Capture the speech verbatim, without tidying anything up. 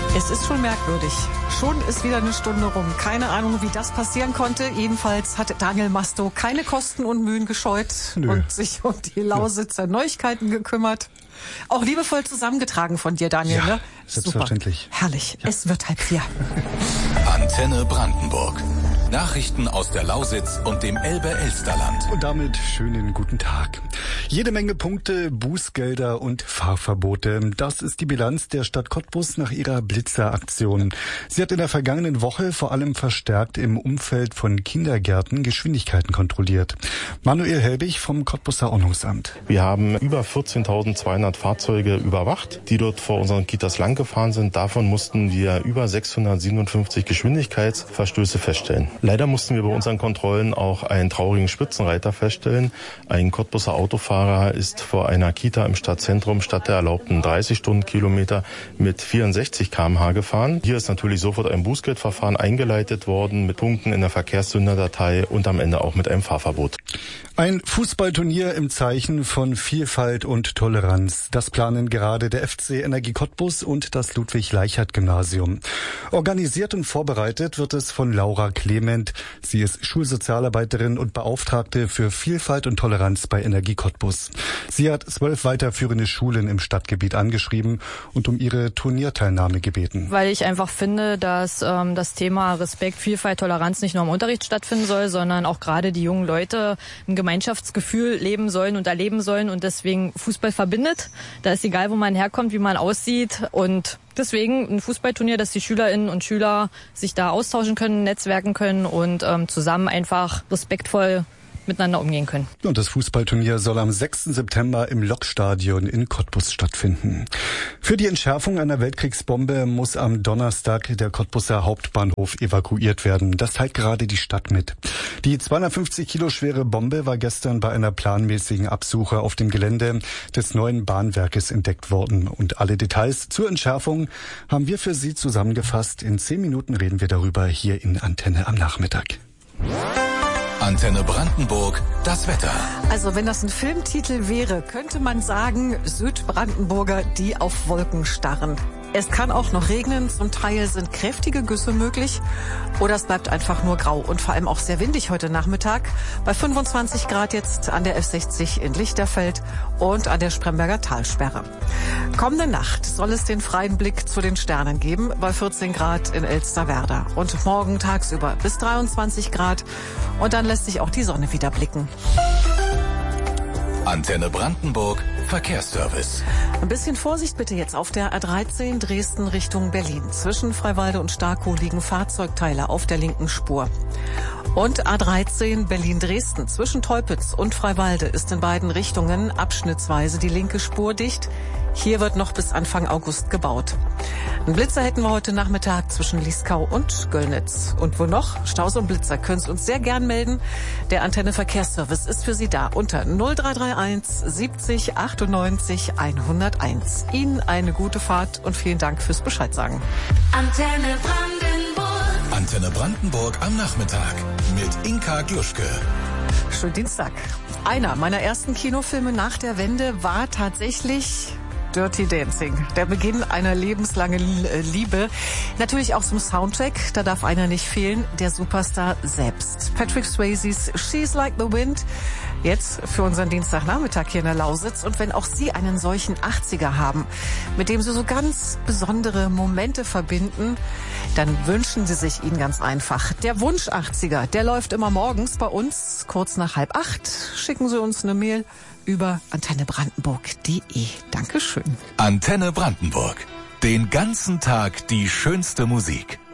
Es ist schon merkwürdig. Schon ist wieder eine Stunde rum. Keine Ahnung, wie das passieren konnte. Jedenfalls hat Daniel Masto keine Kosten und Mühen gescheut Nö. und sich um die Lausitzer Neuigkeiten gekümmert. Auch liebevoll zusammengetragen von dir, Daniel. Ja, ne? selbstverständlich. Super. Herrlich. Ja. Es wird halb vier. Antenne Brandenburg. Nachrichten aus der Lausitz und dem Elbe-Elsterland. Und damit schönen guten Tag. Jede Menge Punkte, Bußgelder und Fahrverbote. Das ist die Bilanz der Stadt Cottbus nach ihrer Blitzeraktion. Sie hat in der vergangenen Woche vor allem verstärkt im Umfeld von Kindergärten Geschwindigkeiten kontrolliert. Manuel Helbig vom Cottbuser Ordnungsamt. Wir haben über vierzehntausendzweihundert Fahrzeuge überwacht, die dort vor unseren Kitas lang gefahren sind. Davon mussten wir über sechshundertsiebenundfünfzig Geschwindigkeitsverstöße feststellen. Leider mussten wir bei unseren Kontrollen auch einen traurigen Spitzenreiter feststellen. Ein Cottbuser Autofahrer ist vor einer Kita im Stadtzentrum statt der erlaubten dreißig Stundenkilometer mit vierundsechzig Kilometer pro Stunde gefahren. Hier ist natürlich sofort ein Bußgeldverfahren eingeleitet worden mit Punkten in der Verkehrssünderdatei und am Ende auch mit einem Fahrverbot. Ein Fußballturnier im Zeichen von Vielfalt und Toleranz. Das planen gerade der F C Energie Cottbus und das Ludwig-Leichhardt-Gymnasium. Organisiert und vorbereitet wird es von Laura Clement. Sie ist Schulsozialarbeiterin und Beauftragte für Vielfalt und Toleranz bei Energie Cottbus. Sie hat zwölf weiterführende Schulen im Stadtgebiet angeschrieben und um ihre Turnierteilnahme gebeten. Weil ich einfach finde, dass ähm, das Thema Respekt, Vielfalt, Toleranz nicht nur im Unterricht stattfinden soll, sondern auch gerade die jungen Leute ein Gemeinschaftsgefühl leben sollen und erleben sollen und deswegen Fußball verbindet. Da ist egal, wo man herkommt, wie man aussieht und deswegen ein Fußballturnier, dass die Schülerinnen und Schüler sich da austauschen können, netzwerken können und ähm, zusammen einfach respektvoll miteinander umgehen können. Und das Fußballturnier soll am sechsten September im Lokstadion in Cottbus stattfinden. Für die Entschärfung einer Weltkriegsbombe muss am Donnerstag der Cottbuser Hauptbahnhof evakuiert werden. Das teilt gerade die Stadt mit. Die zweihundertfünfzig Kilo schwere Bombe war gestern bei einer planmäßigen Absuche auf dem Gelände des neuen Bahnwerkes entdeckt worden. Und alle Details zur Entschärfung haben wir für Sie zusammengefasst. In zehn Minuten reden wir darüber hier in Antenne am Nachmittag. Antenne Brandenburg, das Wetter. Also wenn das ein Filmtitel wäre, könnte man sagen, Südbrandenburger, die auf Wolken starren. Es kann auch noch regnen, zum Teil sind kräftige Güsse möglich oder es bleibt einfach nur grau und vor allem auch sehr windig heute Nachmittag. Bei fünfundzwanzig Grad jetzt an der F sechzig in Lichterfeld und an der Spremberger Talsperre. Kommende Nacht soll es den freien Blick zu den Sternen geben bei vierzehn Grad in Elsterwerda und morgen tagsüber bis dreiundzwanzig Grad und dann lässt sich auch die Sonne wieder blicken. Antenne Brandenburg, Verkehrsservice. Ein bisschen Vorsicht bitte jetzt auf der A dreizehn Dresden Richtung Berlin. Zwischen Freiwalde und Starkow liegen Fahrzeugteile auf der linken Spur. Und A dreizehn Berlin-Dresden zwischen Teupitz und Freiwalde ist in beiden Richtungen abschnittsweise die linke Spur dicht. Hier wird noch bis Anfang August gebaut. Einen Blitzer hätten wir heute Nachmittag zwischen Lieskau und Göllnitz. Und wo noch? Staus und Blitzer können Sie uns sehr gern melden. Der Antenne Verkehrsservice ist für Sie da unter null drei drei eins siebzig achtundneunzig hunderteins. Ihnen eine gute Fahrt und vielen Dank fürs Bescheid sagen. Antenne Brandenburg. Antenne Brandenburg am Nachmittag mit Inka Gluschke. Schönen Dienstag. Einer meiner ersten Kinofilme nach der Wende war tatsächlich Dirty Dancing, der Beginn einer lebenslangen Liebe. Natürlich auch zum Soundtrack, da darf einer nicht fehlen, der Superstar selbst. Patrick Swayzes She's Like the Wind, jetzt für unseren Dienstagnachmittag hier in der Lausitz. Und wenn auch Sie einen solchen achtziger haben, mit dem Sie so ganz besondere Momente verbinden, dann wünschen Sie sich ihn ganz einfach. Der Wunsch achtziger, der läuft immer morgens bei uns, kurz nach halb acht. Schicken Sie uns eine Mail über antenne brandenburg punkt de. Dankeschön. Antenne Brandenburg. Den ganzen Tag die schönste Musik.